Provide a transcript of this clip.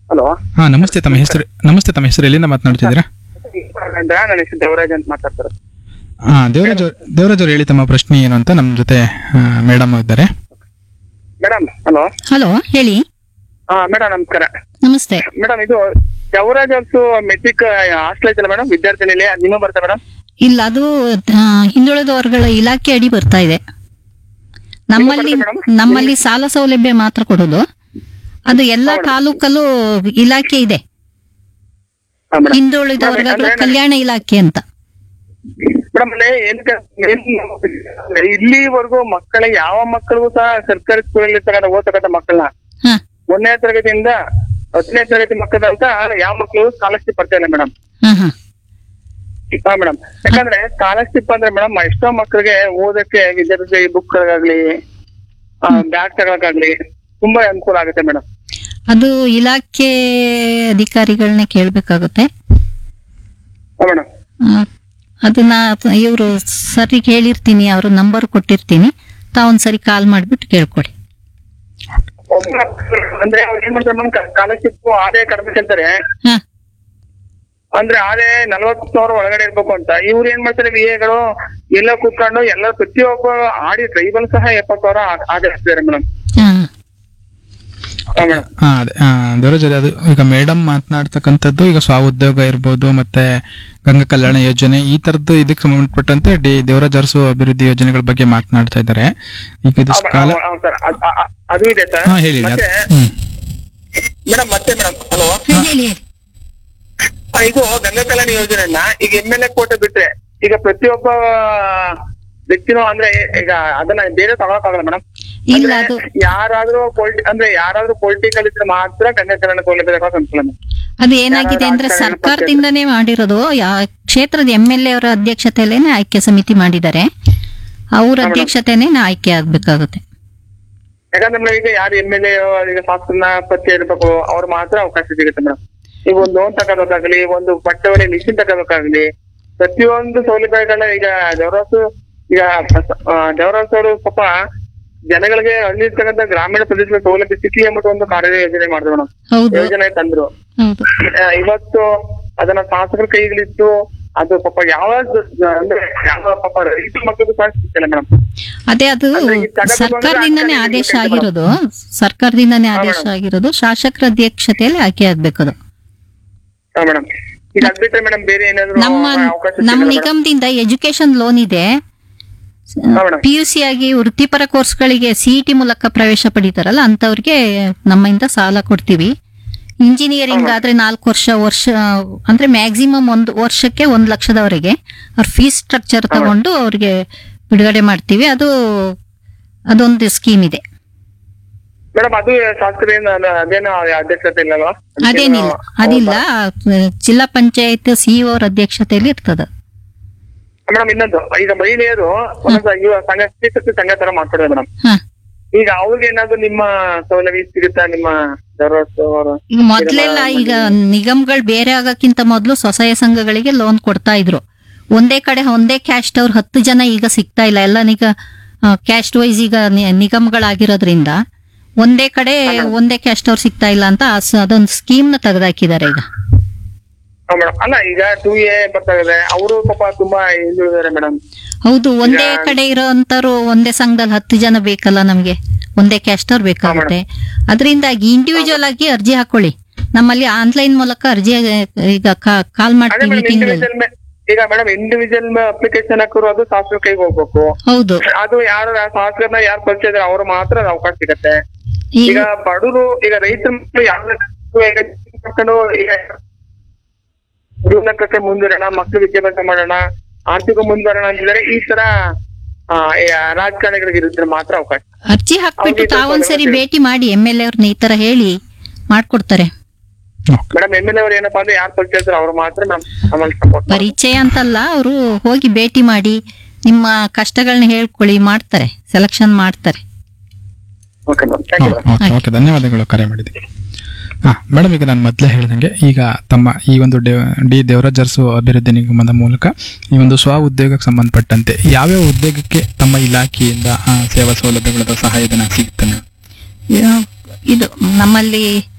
Hello ಹಾ ನಮಸ್ತೆ, ತಮ್ಮ ಹೆಸರು ಎಲ್ಲಿಂದ ಮಾತನಾಡ್ತಿದ್ದೀರಾ? ನನ್ನ ಹೆಸರು ದೇವರಾಜ್ ಅಂತ ಮಾತಾಡ್ತಾರೆ. ಹಾ ದೇವರಾಜ್ ಅವ್ರು ಹೇಳಿ, ತಮ್ಮ ಪ್ರಶ್ನೆ ಏನು ಅಂತ. ನಮ್ಮ ಜೊತೆ ಮೇಡಮ್ ಇದ್ದಾರೆ. Madam hello. ಹಲೋ, ಹೇಳಿ. ಮೇಡಮ್ ನಮಸ್ಕಾರ. ನಮಸ್ತೆ. ಮೇಡಮ್ ಇದು ದೇವರಾಜ್ ಅಲ್ಸು ಮೆಟ್ರಿಕ್ ಹಾಸ್ಟೆಲ್ ಐತಲ್ಲ ಮೇಡಮ್, ವಿದ್ಯಾರ್ಥಿ ನಿಲಯ, ನೀವು ಬರ್ತಾ ಮೇಡಮ್? ಇಲ್ಲ, ಅದು ಹಿಂದುಳಿದ ವರ್ಗಗಳ ಇಲಾಖೆ ಅಡಿ ಬರ್ತಾ ಇದೆ. ನಮ್ಮಲ್ಲಿ ಸಾಲ ಸೌಲಭ್ಯ ಮಾತ್ರ ಕೊಡೋದು. ಅದು ಎಲ್ಲಾ ತಾಲೂಕಲ್ಲೂ ಇಲಾಖೆ ಇದೆ, ಹಿಂದುಳಿದ ವರ್ಗಗಳ ಕಲ್ಯಾಣ ಇಲಾಖೆ ಅಂತ. ಮೇಡಮ್ ಇಲ್ಲಿವರೆಗೂ ಮಕ್ಕಳಿಗೆ ಯಾವ ಮಕ್ಕಳಿಗೂ ಸಹ ಸರ್ಕಾರಿ ಸ್ಕೂಲಲ್ಲಿ ಓದ್ತಕ್ಕಂಥ ಮಕ್ಕಳನ್ನ ಹ 1ನೇ ತರಗತಿಯಿಂದ 10ನೇ ತರಗತಿ ಮಕ್ಕಳಂತ ಯಾವ ಮಕ್ಕಳು ಸ್ಕಾಲರ್ಶಿಪ್ ಬರ್ತಾ ಇಲ್ಲ ಮೇಡಮ್. ಹ ಹ ಹಾ ಮೇಡಮ್, ಯಾಕಂದ್ರೆ ಸ್ಕಾಲರ್ಶಿಪ್ ಅಂದ್ರೆ ಮೇಡಮ್ ಎಷ್ಟೋ ಮಕ್ಕಳಿಗೆ ಓದಕ್ಕೆ ವಿದ್ಯಾರ್ಥಿ ಬುಕ್ ಗಳಾಗ್ಲಿ ಬ್ಯಾಗ್ ತಗೊಳಕಾಗ್ಲಿ ತುಂಬಾ ಅನುಕೂಲ ಆಗುತ್ತೆ ಮೇಡಮ್. ಅದು ಇಲಾಖೆ ಅಧಿಕಾರಿಗಳನ್ನ ಕೇಳ್ಬೇಕಾಗುತ್ತೆ. ಹಾ ಮೇಡಮ್. ಅದನ್ನ ಇವರು ಸರಿ ಹೇಳಿರ್ತೀನಿ, ಅವ್ರ ನಂಬರ್ ಕೊಟ್ಟಿರ್ತೀನಿ, ತಾವೊಂದ್ಸರಿ ಕಾಲ್ ಮಾಡ್ಬಿಟ್ಟು ಕೇಳ್ಕೊಡಿ. ಅಂದ್ರೆ ಅವ್ರು ಏನ್ ಮಾಡ್ತಾರೆ ಮೇಡಮ್, ಸ್ಕಾಲರ್ಶಿಪ್ ಆದಾಯ ಕಡಿಮೆ ಕೇಳ್ತಾರೆ. ಹ ಅಂದ್ರೆ ಆದಾಯ 40,000 ಒಳಗಡೆ ಇರ್ಬೇಕು ಅಂತ. ಇವ್ರು ಏನ್ ಮಾಡ್ತಾರೆ, ವಿಎಗಳು ಎಲ್ಲ ಕೂತ್ಕೊಂಡು ಎಲ್ಲ ಪ್ರತಿಯೊಬ್ಬ ಆಡಿ ಟ್ರೈಬಲ್ ಸಹ 70,000 ಆದಾಯ ಹಾಕ್ತಿದ್ದಾರೆ ಮೇಡಮ್. ದೇವರಾಜ್ ಅವ್ರೆ, ಅದು ಈಗ ಮೇಡಮ್ ಮಾತನಾಡ್ತಕ್ಕಂಥದ್ದು ಈಗ ಸ್ವಉದ್ಯೋಗ ಇರ್ಬೋದು, ಮತ್ತೆ ಗಂಗಾ ಕಲ್ಯಾಣ ಯೋಜನೆ, ಈ ತರದ್ದು ಇದಕ್ಕೆ ಸಂಬಂಧಪಟ್ಟಂತೆ ದೇವರಾಜ್ ಅರಸು ಅಭಿವೃದ್ಧಿ ಯೋಜನೆಗಳ ಬಗ್ಗೆ ಮಾತನಾಡ್ತಾ ಇದ್ದಾರೆ. ಈಗ ಇದು ಅದು ಇದೆ ಸರ್. ಹೇಳಿ ಮೇಡಮ್. ಮತ್ತೆ ಮೇಡಮ್ ಹಲೋ, ಹೇಳಿ. ಇದು ಗಂಗಾ ಕಲ್ಯಾಣ ಯೋಜನೆಯನ್ನ ಈಗ MLA ಕೋಟೆ ಬಿಟ್ರೆ ಈಗ ಪ್ರತಿಯೊಬ್ಬ ವ್ಯಕ್ತಿನೂ ಅಂದ್ರೆ ಈಗ ಅದನ್ನ ಬೇರೆ ತಗೊಳಕಾಗಲ್ಲ ಮೇಡಮ್. ಇಲ್ಲ, ಅದು ಯಾರಾದ್ರೂ ಪೊಲಿಟಿಕಲ್ ಇದ್ರೆ ಮಾತ್ರ ಗಂಗಾ ಕಲ್ಯಾಣ ಸೌಲಭ್ಯ ಅನುಕೂಲ. ಅದು ಏನಾಗಿದೆ ಅಂದ್ರೆ ಸರ್ಕಾರದಿಂದನೇ ಮಾಡಿರೋದು. ಕ್ಷೇತ್ರದ MLA ಅವರ ಅಧ್ಯಕ್ಷತೆಯಲ್ಲೇನೆ ಆಯ್ಕೆ ಸಮಿತಿ ಮಾಡಿದ್ದಾರೆ. ಅವ್ರ ಅಧ್ಯಕ್ಷತೆನೇ ಆಯ್ಕೆ ಆಗ್ಬೇಕಾಗುತ್ತೆ. ಯಾಕಂದ್ರೆ ಈಗ ಯಾರು MLA ಈಗ ಶಾಸನ ಪತ್ಯ ಇರ್ಬೇಕು, ಅವ್ರು ಮಾತ್ರ ಅವಕಾಶ ಸಿಗುತ್ತೆ ಮೇಡಮ್. ಈಗ ಒಂದು ಲೋನ್ ತಗೋಬೇಕಾಗ್ಲಿ, ಒಂದು ಬಟ್ಟೆ ಒಳ್ಳೆ ಮಿಷಿನ್ ತಗೋಬೇಕಾಗ್ಲಿ, ಪ್ರತಿಯೊಂದು ಸೌಲಭ್ಯಗಳನ್ನ ಈಗ ದೇವರಾಜ್ ಅವರು ಪಾಪ ಜನಗಳಿಗೆ ಅಲ್ಲಿ ಇರ್ತಕ್ಕಂಥ ಗ್ರಾಮೀಣ ಪ್ರದೇಶಗಳ ಸೌಲಭ್ಯ ಸಿಕ್ಲಿ ಎಂಬುದು ಒಂದು ಕಾರ್ಯ ಯೋಜನೆ ಮಾಡಿದ್ರು ಮೇಡಮ್. ಯೋಜನೆ ತಂದ್ರು. ಇವತ್ತು ಅದನ್ನ ಶಾಸಕರ ಕೈಗಳಿತ್ತು. ಅದು ಪಾಪ ಯಾವ ಪಾಪ ರೈತರ ಮಕ್ಕಳಿಗೂ ಸಹ ಸಿಗ್ತಿಲ್ಲ ಮೇಡಮ್. ಅದೇ, ಅದು ಸರ್ಕಾರದಿಂದನೇ ಆದೇಶ ಆಗಿರೋದು. ಶಾಸಕರ ಅಧ್ಯಕ್ಷತೆಯಲ್ಲಿ ಆಯ್ಕೆ ಆಗ್ಬೇಕು ಅದು. ಮೇಡಮ್ ಈಗ ಅದ್ಬಿಟ್ರೆ ಮೇಡಮ್ ಬೇರೆ ಏನಾದ್ರು ನಮ್ಮ ನಿಗಮದಿಂದ ಎಜುಕೇಶನ್ ಲೋನ್ ಇದೆ. PUC ಆಗಿ ವೃತ್ತಿಪರ ಕೋರ್ಸ್ಗಳಿಗೆ CET ಮೂಲಕ ಪ್ರವೇಶ ಪಡೀತಾರಲ್ಲ, ಅಂತವ್ರಿಗೆ ನಮ್ಮಿಂದ ಸಾಲ ಕೊಡ್ತೀವಿ. ಇಂಜಿನಿಯರಿಂಗ್ ಆದ್ರೆ 4 ವರ್ಷ ಅಂದ್ರೆ ಮ್ಯಾಕ್ಸಿಮಮ್ 1 ವರ್ಷಕ್ಕೆ 1 ಲಕ್ಷದವರೆಗೆ ಅವ್ರ ಫೀಸ್ ಸ್ಟ್ರಕ್ಚರ್ ತಗೊಂಡು ಅವ್ರಿಗೆ ಬಿಡುಗಡೆ ಮಾಡ್ತೀವಿ. ಅದೊಂದು ಸ್ಕೀಮ್ ಇದೆ ಮೇಡಮ್. ಅದು ಶಾಸಕರ ಅದೇನೋ ಅಧ್ಯಕ್ಷತೆ ಇಲ್ಲಲ್ವಾ? ಅದಿಲ್ಲ, ಜಿಲ್ಲಾ ಪಂಚಾಯತ್ CEO ಅವ್ರ ಅಧ್ಯಕ್ಷತೆಯಲ್ಲಿ ಇರ್ತದ ಮೇಡಮ್. ಇನ್ನೊಂದು, ಈಗ ಮಹಿಳೆಯರು ಒಂದೊಂದು ಸಂಘ ತರ ಮಾಡ್ಕೊಡ್ತಾರೆ ಮೇಡಮ್. ಈಗ ಅವ್ರಿಗೆ ಏನಾದ್ರು ನಿಮ್ಮ ಸೌಲಭ್ಯ ಸಿಗುತ್ತಾ ನಿಮ್ಮ ಈಗ ಮೊದ್ಲೆಲ್ಲ ಈಗ ನಿಗಮಗಳು ಬೇರೆ ಆಗಕ್ಕಿಂತ ಮೊದಲು ಸ್ವಸಹಾಯ ಸಂಘಗಳಿಗೆ ಲೋನ್ ಕೊಡ್ತಾ ಇದ್ರು. ಒಂದೇ ಕಡೆ ಒಂದೇ ಕ್ಯಾಸ್ಟ್ ಅವ್ರು 10 ಜನ ಈಗ ಸಿಗ್ತಾ ಇಲ್ಲ. ಎಲ್ಲ ಕ್ಯಾಸ್ಟ್ ವೈಸ್ ಈಗ ನಿಗಮಗಳಾಗಿರೋದ್ರಿಂದ ಒಂದೇ ಕಡೆ ಒಂದೇ ಕ್ಯಾಸ್ಟ್ ಅವ್ರು ಸಿಗ್ತಾ ಇಲ್ಲ ಅಂತ ಅದೊಂದು ಸ್ಕೀಮ್ ನ ತೆಗೆದಾಕಿದ್ದಾರೆ ಈಗ. ಅಲ್ಲ, ಈಗ 2A ಬರ್ತಾ ಇದೆ, ಅವರು ಪಾಪ ತುಂಬಾ ಹಿಂದುಳಿದಾರೆ ಮೇಡಮ್. ಹೌದು, ಒಂದೇ ಕಡೆ ಇರೋಂತವ್ರು ಒಂದೇ ಸಂಘದಲ್ಲಿ 10 ಜನ ಬೇಕಲ್ಲ ನಮ್ಗೆ, ಒಂದೇ ಕ್ಯಾಸ್ಟ್ ಅವ್ರು ಬೇಕಾಗುತ್ತೆ. ಅದರಿಂದಾಗಿ ಇಂಡಿವಿಜುವಲ್ ಆಗಿ ಅರ್ಜಿ ಹಾಕೊಳ್ಳಿ. ನಮ್ಮಲ್ಲಿ ಆನ್ಲೈನ್ ಮೂಲಕ ಅರ್ಜಿ ಈಗ ಕಾಲ್ ಮಾಡ್ತೀವಿ ತಿಂಗಳಲ್ಲಿ. ಈಗ ಮೇಡಮ್ ಇಂಡಿವಿಜುವಲ್ ಅಪ್ಲಿಕೇಶನ್ ಹಾಕೋರು ಅದು ಶಾಸಕರ ಕೈಗೆ ಹೋಗ್ಬೇಕು. ಹೌದು, ಅದು ಯಾರು ಶಾಸಕರನ್ನ ಯಾರು ಪರಿಚಯ ಇದಾರೆ ಅವ್ರು ಮಾತ್ರ ಅವಕಾಶ ಸಿಗತ್ತೆ. ಈಗ ಬಡವರು ಈಗ ರೈತರ ಮಕ್ಕಳು ಜೀವನಕ್ಕೆ ಮುಂದುವರೋಣ, ಮಕ್ಕಳು ವಿದ್ಯಾಭ್ಯಾಸ ಮಾಡೋಣ, ಆರ್ಥಿಕ ಮುಂದುವರೋಣ ಅಂತಿದ್ದಾರೆ. ಈ ತರ ರಾಜಕಾರಣಿಗಳಿಗೆ ಇರಿದ್ರೆ ಮಾತ್ರ ಅವಕಾಶ. ಅರ್ಜಿ ಹಾಕ್ಬಿಟ್ಟು ತಾವೊಂದ್ಸರಿ ಭೇಟಿ ಮಾಡಿ MLA ಅವ್ರನ್ನ ಈ ತರ ಹೇಳಿ ಮಾಡ್ಕೊಡ್ತಾರೆ ಮೇಡಮ್. MLA ಅವ್ರು ಏನಪ್ಪಾ ಅಂದ್ರೆ ಯಾರು ಪರಿಚಯ ಇದ್ದಾರೆ ಅವ್ರು ಮಾತ್ರ ನಮ್ಮಲ್ಲಿ ಸಪೋರ್ಟ್. ಪರಿಚಯ ಅಂತಲ್ಲ, ಅವರು ಹೋಗಿ ಭೇಟಿ ಮಾಡಿ ನಿಮ್ಮ ಕಷ್ಟಗಳನ್ನ ಹೇಳ್ಕೊಳ್ಳಿ, ಮಾಡ್ತಾರೆ, ಸೆಲೆಕ್ಷನ್ ಮಾಡ್ತಾರೆ. ಓಕೆ, ಧನ್ಯವಾದಗಳು ಕರೆ ಮಾಡಿದ್ದಕ್ಕೆ. ಮೇಡಮ್, ಈಗ ನಾನು ಮೊದಲೇ ಹೇಳಿದಂಗೆ ಈಗ ತಮ್ಮ ಈ ಒಂದು ದೇವರಾಜ್ ಅರಸು ಅಭಿವೃದ್ಧಿ ನಿಗಮದ ಮೂಲಕ ಈ ಒಂದು ಸ್ವ ಉದ್ಯೋಗಕ್ಕೆ ಸಂಬಂಧಪಟ್ಟಂತೆ ಯಾವ್ಯಾವ ಉದ್ಯೋಗಕ್ಕೆ ತಮ್ಮ ಇಲಾಖೆಯಿಂದ ಸೇವಾ ಸೌಲಭ್ಯಗಳ ಸಹಾಯಧನ ಸಿಗುತ್ತೆ? ಇದು ನಮ್ಮಲ್ಲಿ